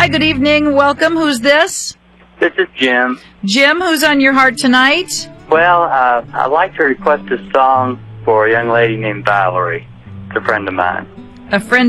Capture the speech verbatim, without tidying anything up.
Hi, good evening. Welcome. Who's this? This is Jim. Jim, who's on your heart tonight? Well, uh, I'd like to request a song for a young lady named Valerie. It's a friend of mine. A friend